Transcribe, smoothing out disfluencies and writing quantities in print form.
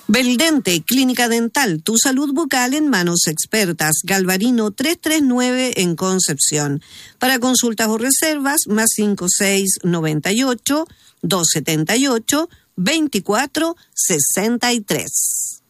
Beldente, Clínica Dental, tu salud bucal en manos expertas. Galvarino 339 en Concepción. Para consultas o reservas, más 5698 278 2463.